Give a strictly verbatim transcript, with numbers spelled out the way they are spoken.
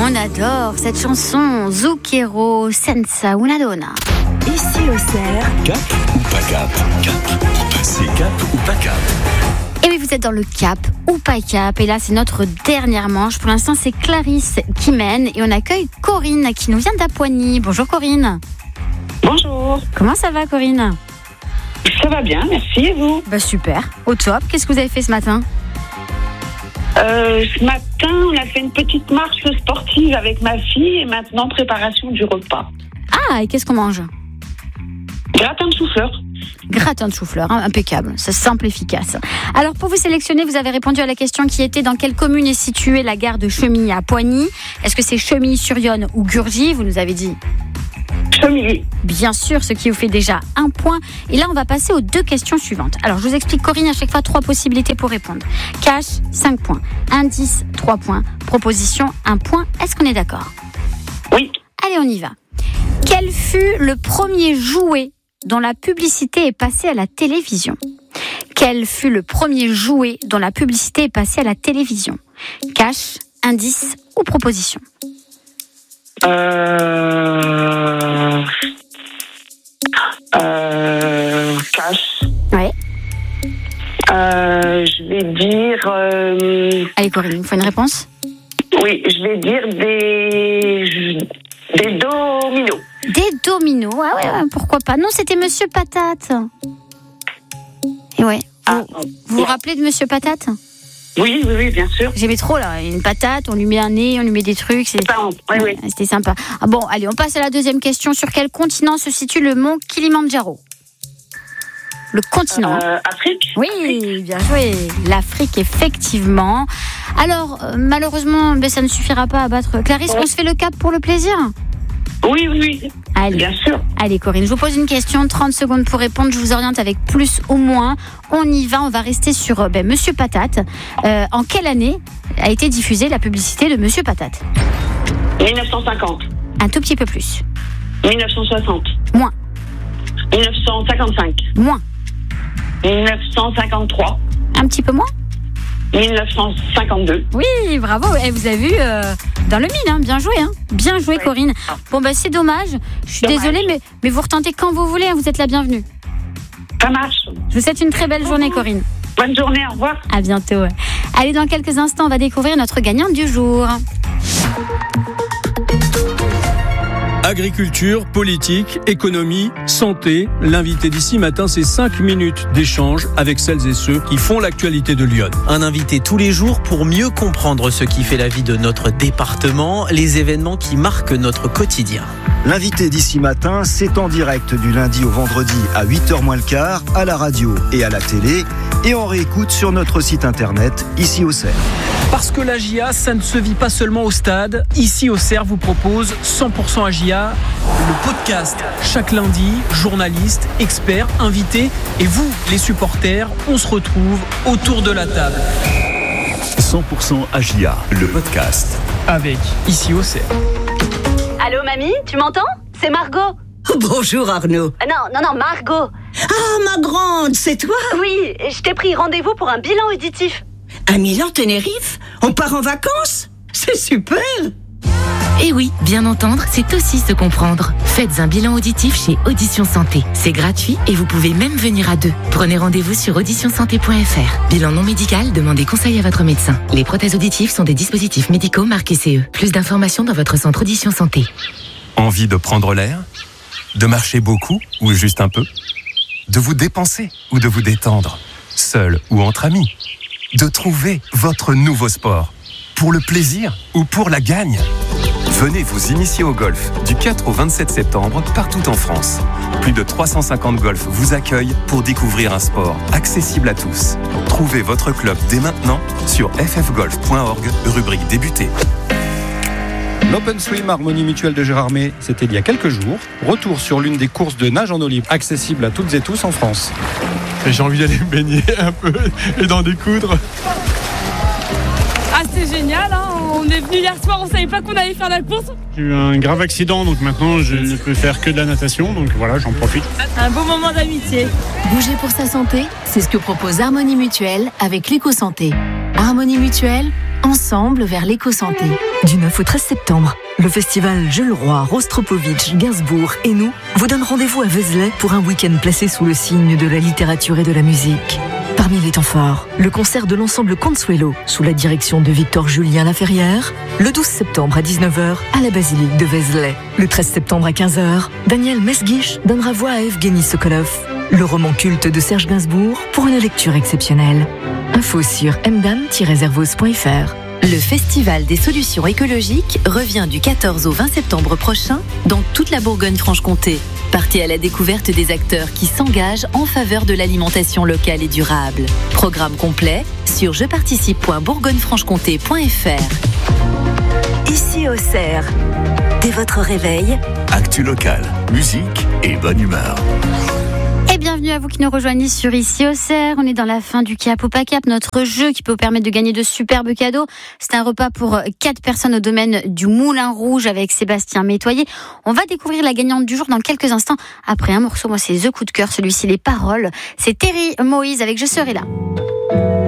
On adore cette chanson, Zucchero senza una donna. Ici au Cerf. Cap ou pas cap? Cap ou pas? C'est cap ou pas cap? Et oui, vous êtes dans le cap ou pas cap. Et là, c'est notre dernière manche. Pour l'instant, c'est Clarisse qui mène. Et on accueille Corinne qui nous vient d'Apoigny. Bonjour Corinne. Bonjour. Comment ça va Corinne? Ça va bien, merci. Et vous? Bah super, au top. Qu'est-ce que vous avez fait ce matin? euh, Ce matin, on a fait une petite marche sportive avec ma fille et maintenant préparation du repas. Ah, et qu'est-ce qu'on mange? Gratin de chou-fleur. Gratin de chou-fleur, hein, impeccable, c'est simple, efficace. Alors pour vous sélectionner, vous avez répondu à la question qui était: dans quelle commune est située la gare de Chemilly à Poigny? Est-ce que c'est Chemilly-sur-Yonne ou Gurgy? Vous nous avez dit Chemilly. Bien sûr, ce qui vous fait déjà un point. Et là, on va passer aux deux questions suivantes. Alors, je vous explique, Corinne, à chaque fois, trois possibilités pour répondre. Cash, cinq points. Indice, trois points. Proposition, un point. Est-ce qu'on est d'accord? Oui. Allez, on y va. Quel fut le premier jouet dont la publicité est passée à la télévision? Quel fut le premier jouet dont la publicité est passée à la télévision? Cash, indice ou proposition? Euh... Euh... Cash. Ouais. Euh, je vais dire... Euh... Allez, Corinne, il faut une réponse? Oui, je vais dire des... Des dominos. Des dominos, ah ouais, ouais, pourquoi pas. Non, c'était Monsieur Patate. Et ouais, vous Ah, vous, vous rappelez de Monsieur Patate? Oui, oui, oui, bien sûr. J'aimais trop, là, une patate, on lui met un nez, on lui met des trucs. C'est... Pardon, oui, oui. C'était sympa. Ah bon, allez, on passe à la deuxième question. Sur quel continent se situe le mont Kilimandjaro? Le continent. Euh, Afrique. Oui, bien joué. L'Afrique, effectivement. Alors, euh, malheureusement, ben, ça ne suffira pas à battre Clarisse. Ouais. On se fait le cap pour le plaisir? Oui, oui, oui. Allez. Bien sûr. Allez Corinne, je vous pose une question, trente secondes pour répondre, je vous oriente avec plus ou moins. On y va, on va rester sur ben, Monsieur Patate. Euh, en quelle année a été diffusée la publicité de Monsieur Patate? dix-neuf cent cinquante. Un tout petit peu plus. dix-neuf cent soixante. Moins. dix-neuf cent cinquante-cinq. Moins. dix-neuf cent cinquante-trois. Un petit peu moins. dix-neuf cent cinquante-deux. Oui, bravo. Et vous avez vu euh, dans le mille, hein. Bien joué, hein. Bien joué, Oui. Corinne. Bon, bah c'est dommage. Je suis Dommage. désolée, mais, mais vous retentez quand vous voulez, hein. Vous êtes la bienvenue. Ça marche. Je vous souhaite une très belle journée, Corinne. Bonne journée, au revoir. À bientôt. Allez, dans quelques instants, on va découvrir notre gagnante du jour. Agriculture, politique, économie, santé. L'invité d'ici matin, c'est cinq minutes d'échange avec celles et ceux qui font l'actualité de Lyon. Un invité tous les jours pour mieux comprendre ce qui fait la vie de notre département, les événements qui marquent notre quotidien. L'invité d'ici matin, c'est en direct du lundi au vendredi à huit heures moins le quart, à la radio et à la télé, et on réécoute sur notre site internet, ici au Cerf. Parce que l'A J A, ça ne se vit pas seulement au stade. Ici au Cerf vous propose cent pour cent A J A, le podcast. Chaque lundi, journalistes, experts, invités et vous, les supporters, on se retrouve autour de la table. cent pour cent A J A, le podcast. Avec Ici au Cerf. Allô mamie, tu m'entends? C'est Margot. Bonjour Arnaud. Euh, Non, non, non, Margot. Ah, ma grande, c'est toi? Oui, je t'ai pris rendez-vous pour un bilan auditif. À Milan-Tenerife? On part en vacances? C'est super! Et oui, bien entendre, c'est aussi se comprendre. Faites un bilan auditif chez Audition Santé. C'est gratuit et vous pouvez même venir à deux. Prenez rendez-vous sur audition santé point f r. Bilan non médical, demandez conseil à votre médecin. Les prothèses auditives sont des dispositifs médicaux marqués C E. Plus d'informations dans votre centre Audition Santé. Envie de prendre l'air? De marcher beaucoup ou juste un peu? De vous dépenser ou de vous détendre? Seul ou entre amis? De trouver votre nouveau sport? Pour le plaisir ou pour la gagne? Venez vous initier au golf du quatre au vingt-sept septembre partout en France. Plus de trois cent cinquante golfs vous accueillent pour découvrir un sport accessible à tous. Trouvez votre club dès maintenant sur f f golf point org, rubrique débuter. L'Open Swim Harmonie Mutuelle de Gérardmer, c'était il y a quelques jours. Retour sur l'une des courses de nage en eau libre accessibles à toutes et tous en France. Et j'ai envie d'aller me baigner un peu et d'en découdre. Ah, c'est génial, hein. On est venu hier soir, on savait pas qu'on allait faire la course. J'ai eu un grave accident, donc maintenant je ne peux faire que de la natation, donc voilà, j'en profite. Un beau moment d'amitié. Bouger pour sa santé, c'est ce que propose Harmonie Mutuelle avec l'éco-santé. Harmonie Mutuelle, ensemble vers l'éco-santé. Du neuf au treize septembre, le festival Jules Roy, Rostropovitch, Gainsbourg et nous vous donne rendez-vous à Vézelay pour un week-end placé sous le signe de la littérature et de la musique. Parmi les temps forts, le concert de l'ensemble Consuelo sous la direction de Victor Julien Laferrière, le douze septembre à dix-neuf heures à la basilique de Vézelay. Le treize septembre à quinze heures, Daniel Mesguich donnera voix à Evgeny Sokolov, le roman culte de Serge Gainsbourg, pour une lecture exceptionnelle. Info sur m d a m tiret zervos point f r. Le Festival des solutions écologiques revient du quatorze au vingt septembre prochain dans toute la Bourgogne-Franche-Comté. Partez à la découverte des acteurs qui s'engagent en faveur de l'alimentation locale et durable. Programme complet sur je participe point bourgogne franche comté point f r. Ici au Cerf, dès votre réveil, actu local, musique et bonne humeur. Et bienvenue à vous qui nous rejoignez sur Ici au Cerf. On est dans la fin du Cap ou pas Cap, notre jeu qui peut vous permettre de gagner de superbes cadeaux. C'est un repas pour quatre personnes au domaine du Moulin Rouge avec Sébastien Métoyer. On va découvrir la gagnante du jour dans quelques instants après un morceau. Moi, c'est The Coup de cœur, celui-ci, les paroles. C'est Terry Moïse avec Je serai là.